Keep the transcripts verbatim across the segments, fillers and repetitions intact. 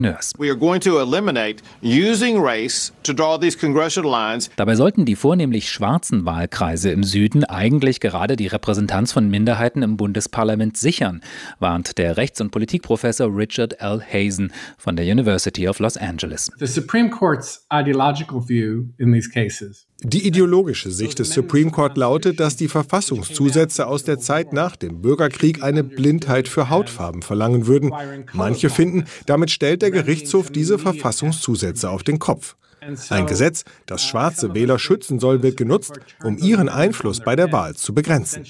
We are going to eliminate using race to draw these congressional lines. Dabei sollten die vornehmlich schwarzen Wahlkreise im Süden eigentlich gerade die Repräsentanz von Minderheiten im Bundesparlament sichern, warnt der Rechts- und Politikprofessor Richard L. Hazen von der University of Los Angeles. The Supreme Court's ideological view in these cases. Die ideologische Sicht des Supreme Court lautet, dass die Verfassungszusätze aus der Zeit nach dem Bürgerkrieg eine Blindheit für Hautfarben verlangen würden. Manche finden, damit stellt der Gerichtshof diese Verfassungszusätze auf den Kopf. Ein Gesetz, das schwarze Wähler schützen soll, wird genutzt, um ihren Einfluss bei der Wahl zu begrenzen.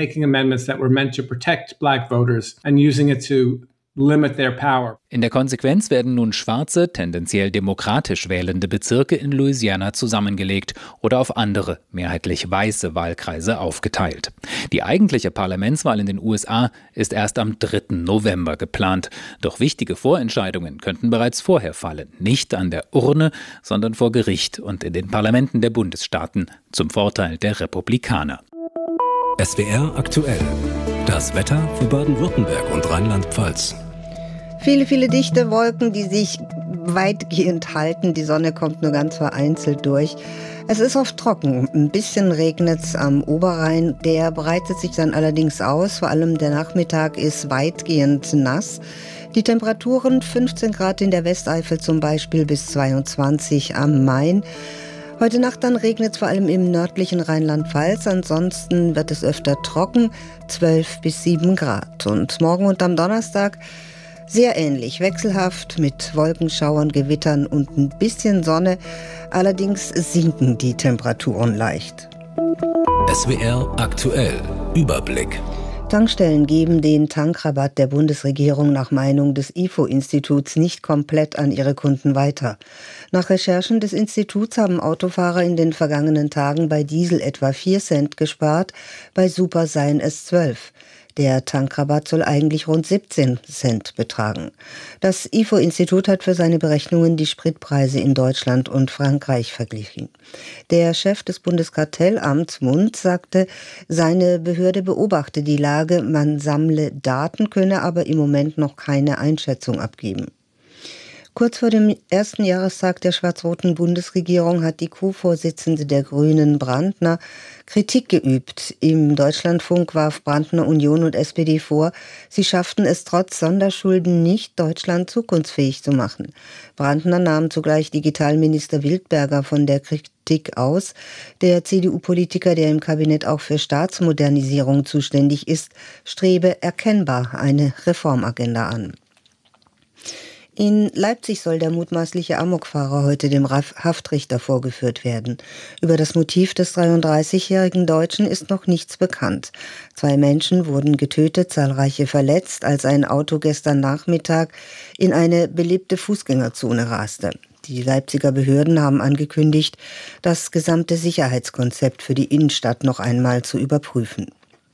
In der Konsequenz werden nun schwarze, tendenziell demokratisch wählende Bezirke in Louisiana zusammengelegt oder auf andere, mehrheitlich weiße Wahlkreise aufgeteilt. Die eigentliche Parlamentswahl in den U S A ist erst am dritten November geplant. Doch wichtige Vorentscheidungen könnten bereits vorher fallen. Nicht an der Urne, sondern vor Gericht und in den Parlamenten der Bundesstaaten zum Vorteil der Republikaner. S W R aktuell. Das Wetter für Baden-Württemberg und Rheinland-Pfalz. Viele, viele dichte Wolken, die sich weitgehend halten. Die Sonne kommt nur ganz vereinzelt durch. Es ist oft trocken. Ein bisschen regnet es am Oberrhein. Der breitet sich dann allerdings aus. Vor allem der Nachmittag ist weitgehend nass. Die Temperaturen fünfzehn Grad in der Westeifel zum Beispiel bis zweiundzwanzig am Main. Heute Nacht dann regnet es vor allem im nördlichen Rheinland-Pfalz. Ansonsten wird es öfter trocken, zwölf bis sieben Grad. Und morgen und am Donnerstag sehr ähnlich, wechselhaft mit Wolkenschauern, Gewittern und ein bisschen Sonne. Allerdings sinken die Temperaturen leicht. S W R aktuell. Überblick. Tankstellen geben den Tankrabatt der Bundesregierung nach Meinung des I F O-Instituts nicht komplett an ihre Kunden weiter. Nach Recherchen des Instituts haben Autofahrer in den vergangenen Tagen bei Diesel etwa vier Cent gespart, bei Super seien es zwölf. Der Tankrabatt soll eigentlich rund siebzehn Cent betragen. Das I F O-Institut hat für seine Berechnungen die Spritpreise in Deutschland und Frankreich verglichen. Der Chef des Bundeskartellamts Mund sagte, seine Behörde beobachte die Lage, man sammle Daten, könne aber im Moment noch keine Einschätzung abgeben. Kurz vor dem ersten Jahrestag der schwarz-roten Bundesregierung hat die Co-Vorsitzende der Grünen, Brandner, Kritik geübt. Im Deutschlandfunk warf Brandner Union und S P D vor, sie schafften es trotz Sonderschulden nicht, Deutschland zukunftsfähig zu machen. Brandner nahm zugleich Digitalminister Wildberger von der Kritik aus. Der C D U-Politiker, der im Kabinett auch für Staatsmodernisierung zuständig ist, strebe erkennbar eine Reformagenda an. In Leipzig soll der mutmaßliche Amokfahrer heute dem Haftrichter vorgeführt werden. Über das Motiv des dreiunddreißigjährigen Deutschen ist noch nichts bekannt. Zwei Menschen wurden getötet, zahlreiche verletzt, als ein Auto gestern Nachmittag in eine belebte Fußgängerzone raste. Die Leipziger Behörden haben angekündigt, das gesamte Sicherheitskonzept für die Innenstadt noch einmal zu überprüfen.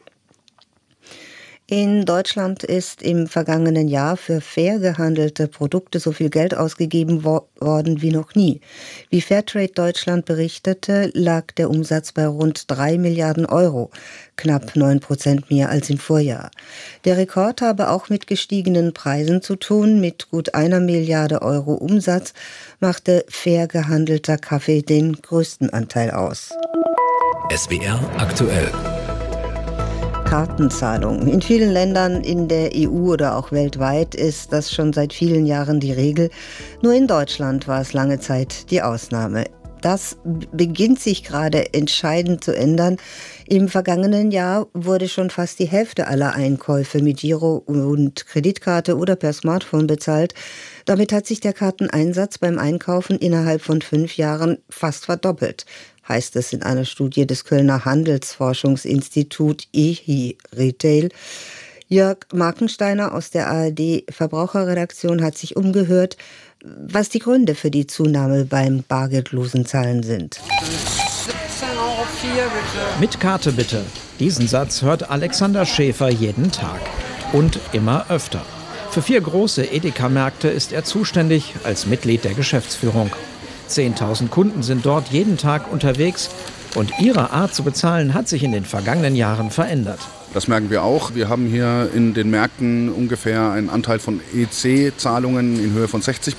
In Deutschland ist im vergangenen Jahr für fair gehandelte Produkte so viel Geld ausgegeben wo- worden wie noch nie. Wie Fairtrade Deutschland berichtete, lag der Umsatz bei rund drei Milliarden Euro, knapp neun Prozent mehr als im Vorjahr. Der Rekord habe auch mit gestiegenen Preisen zu tun. Mit gut einer Milliarde Euro Umsatz machte fair gehandelter Kaffee den größten Anteil aus. S W R aktuell. Kartenzahlung. In vielen Ländern in der E U oder auch weltweit ist das schon seit vielen Jahren die Regel. Nur in Deutschland war es lange Zeit die Ausnahme. Das beginnt sich gerade entscheidend zu ändern. Im vergangenen Jahr wurde schon fast die Hälfte aller Einkäufe mit Giro- und Kreditkarte oder per Smartphone bezahlt. Damit hat sich der Karteneinsatz beim Einkaufen innerhalb von fünf Jahren fast verdoppelt, heißt es in einer Studie des Kölner Handelsforschungsinstitut E H I Retail. Jörg Markensteiner aus der A R D-Verbraucherredaktion hat sich umgehört, was die Gründe für die Zunahme beim bargeldlosen Zahlen sind. siebzehn Euro vier bitte. Mit Karte bitte. Diesen Satz hört Alexander Schäfer jeden Tag. Und immer öfter. Für vier große Edeka-Märkte ist er zuständig als Mitglied der Geschäftsführung. zehntausend Kunden sind dort jeden Tag unterwegs Und ihre Art zu bezahlen hat sich in den vergangenen Jahren verändert. Das merken wir auch. Wir haben hier in den Märkten ungefähr einen Anteil von E C-Zahlungen in Höhe von sechzig